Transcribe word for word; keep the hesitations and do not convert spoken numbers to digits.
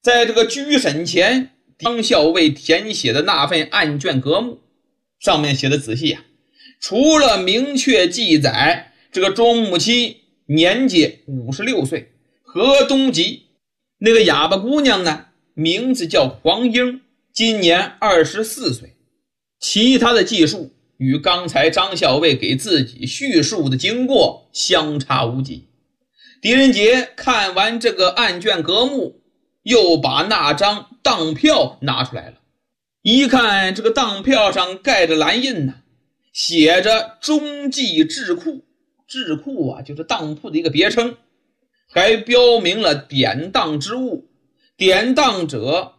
在这个居审前，张校尉填写的那份案卷格目上面写的仔细啊，除了明确记载这个钟母期年纪五十六岁，河东籍那个哑巴姑娘呢，名字叫黄英，今年二十四岁，其他的记述与刚才张校尉给自己叙述的经过相差无几。狄仁杰看完这个案卷格目，又把那张当票拿出来了，一看这个当票上盖着蓝印呢，写着中记智库，智库啊就是当铺的一个别称，还标明了典当之物，典当者